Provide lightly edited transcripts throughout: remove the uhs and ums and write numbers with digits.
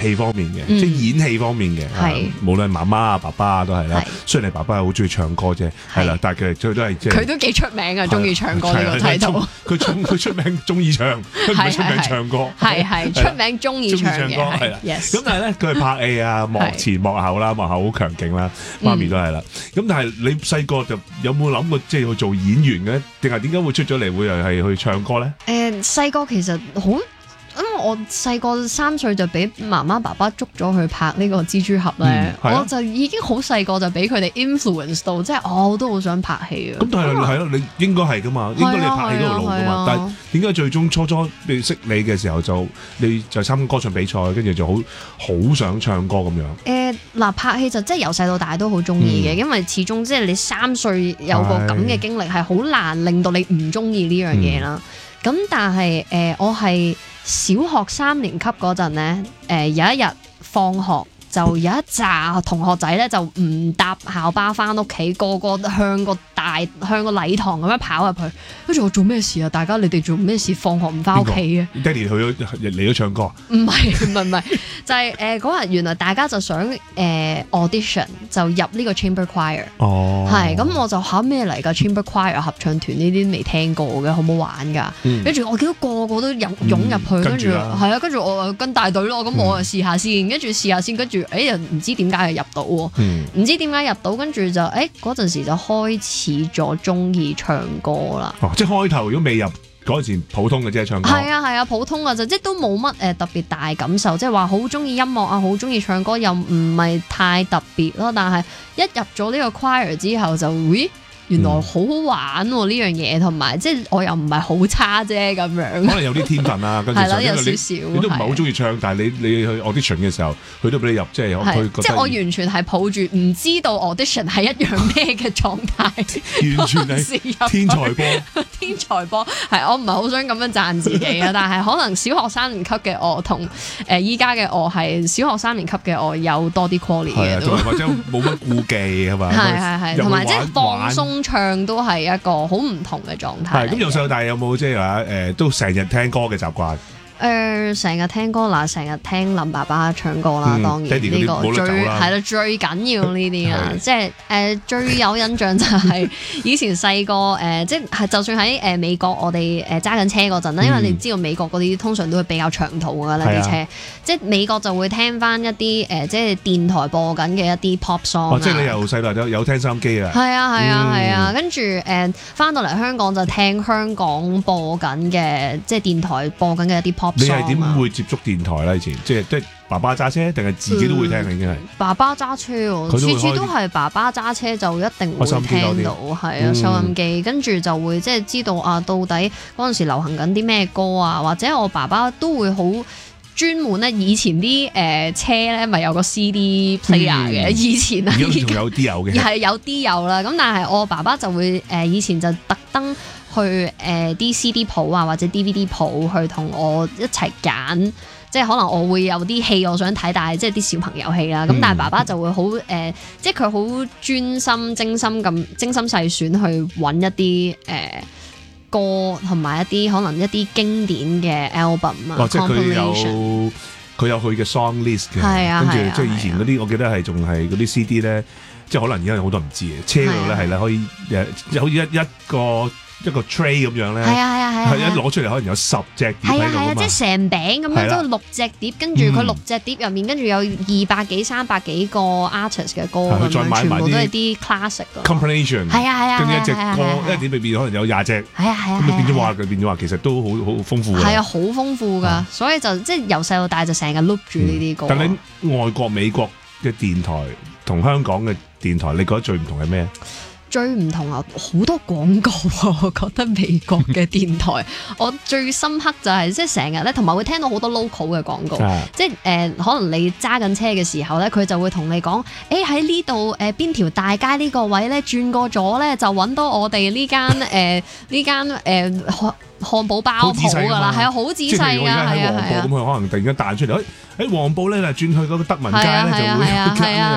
戲方面嘅，即係演戲方面嘅，無論媽媽啊、爸爸啊都係啦。雖然你爸爸係好中意唱歌啫，係啦，但係佢都係即係佢都幾出名啊，中意唱歌呢個睇到。 佢出名中意唱，佢唔係出名唱歌。 係出名中意唱嘅， 係啦。咁但係咧，佢係拍戲啊，幕前幕後啦，幕後好強勁啦，媽咪都係啦。咁但係你細個就有冇諗過即係去做演員嘅？定係點解會出咗嚟會係去唱歌咧？ 細個其實好，因為我細個3歲就俾媽媽爸爸捉咗去拍呢個蜘蛛俠咧，我就已經好細個就俾佢哋 influence 到，即係我都好想拍戲啊。 咁但係係咯，你應該係噶嘛，應該你拍戲嗰條路噶嘛。但係點解最終初你識你嘅時候你就參加歌唱比賽，跟住就好想唱歌咁樣？ 嗱，拍戲就即係由細到大都好中意嘅，因為始終即係你3歲有個咁嘅經歷係好難令到你唔中意呢樣嘢啦。咁但係我係小學3年級嗰陣咧，有一日放學就有一紮同學仔咧就唔搭校巴翻屋企，個個向個禮堂咁樣跑入去，跟住我做咩事啊？大家你哋做咩事？放學唔翻屋企啊？ 爹哋嚟咗唱歌？ 唔係，就係嗰日原來大家就想audition 就入呢個 chamber choir。係咁我就考咩嚟㗎 chamber choir 合唱團呢啲未聽過嘅，好唔好玩㗎？跟住我見到個個都湧入去，跟住係啊，跟住我跟大隊咯，咁我就試下先，跟住又唔知點解又入到喎，唔知點解入到，跟住就嗰陣時就開始咗中意唱歌啦。 即係開頭如果未入嗰陣時普通嘅啫，唱歌係啊，普通嘅就即係都冇乜特別大感受，即係話好中意音樂啊，好中意唱歌又唔係太特別咯。但係一入咗呢個 choir 之後就原來好好玩喎呢樣嘢，同埋即係我又唔係好差啫咁樣。可能有啲天分啊，跟住係啦，有少少。 你都唔係好中意唱，但係你去 audition 嘅時候，佢都俾你入，即係佢覺得。 即係我完全係抱住唔知道 audition 係一樣咩嘅狀態， 完全係天才波。 天才波係我唔係好想咁樣讚自己啊，但係可能小學3年級嘅我同依家嘅我係小學3年級嘅我有多啲 quality 嘅， 或者冇乜顧忌係嘛？ 係，同埋即係放鬆。唱都係一個好唔同嘅狀態。 咁由細到大有冇即係話都成日聽歌嘅習慣？ 成日聽歌啦，成日聽林爸爸唱歌啦，當然呢個最緊要呢啲啊，即係最有印象就係以前細個即係就算喺美國我哋揸緊車嗰陣啦，因為你知道美國嗰啲通常都會比較長途㗎啦啲車，即係美國就會聽翻一啲即係電台播緊嘅一啲 pop song。 即係你由細到大有聽收音機啊？ 係啊，跟住翻到嚟香港就聽香港播緊嘅即係電台播緊嘅一啲 pop。 你係點會接觸電台咧？以前即係爸爸揸車，定係自己都會聽嘅？已經係爸爸揸車喎，次次都係爸爸揸車就一定會聽到，係啊，收音機，跟住就會即係知道啊，到底嗰陣時流行緊啲咩歌啊，或者我爸爸都會好專門咧，以前啲車咧咪有個 CD player 嘅，以前啊，而家仲有啲有嘅， 係有啲有啦。咁但係我爸爸就會以前就特登去啲 CD 鋪啊或者 DVD 鋪去同我一齊揀，即係可能我會有啲戲我想睇，但係即係啲小朋友戲啦。咁但係爸爸就會好即係佢好專心、精心細選去揾一啲歌同埋一啲可能一啲經典嘅 album 啊， 即係佢有佢嘅 song list 嘅，跟住即係以前嗰啲，我記得係仲係嗰啲 CD 咧，即係可能而家好多人唔知嘅，車嗰度咧係啦，可以好似一個 tray 咁樣咧，係一攞出嚟可能有10隻碟喺度啊嘛， 即係成餅咁樣都6隻碟，跟住佢6隻碟入面，跟住有200幾300幾個 artist 嘅歌咁樣，全部都係啲 classic 嘅 compilation， 跟住一隻歌一碟裏邊可能有20隻，咁你變咗話其實都好豐富嘅， 係啊，好豐富㗎，所以就即係由細到大就成日 loop 住呢啲歌。 但你外國美國嘅電台同香港嘅電台，你覺得最唔同係咩？ 最唔同啊，好多廣告啊！我覺得美國嘅電台，我最深刻就係即係成日咧，同埋會聽到好多 local 嘅廣告，即係可能你揸緊車嘅時候咧，佢就會同你講，喺呢度邊條大街呢個位咧轉過咗咧，就揾到我哋呢間漢堡包鋪㗎啦，係啊，好仔細㗎，係啊， 咁佢可能突然間彈出嚟，喺黃埔咧轉去嗰個德文街咧就會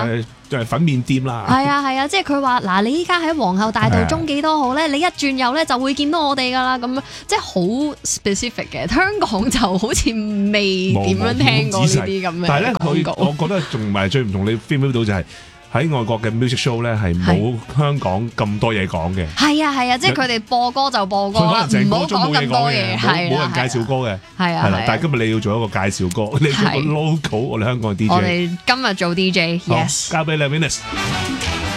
粉麵店啦。 係啊，即係佢話嗱，你依家喺皇后大道中幾多號咧？你一轉右咧就會見到我哋噶啦，咁即係好 specific 嘅。香港就好似未點樣聽過呢啲咁嘅。 但係咧，我覺得仲唔係最唔同你 feel 到就係。喺外國嘅 music show 咧係冇香港咁多嘢講嘅。係啊，即係佢哋播歌就播歌啦，唔好講咁多嘢， 冇人介紹歌嘅。 係啊， 但係今日你要做一個介紹歌，你做個 local 我哋香港嘅 DJ。 我哋今日做 DJ，yes。 交俾你 Venus。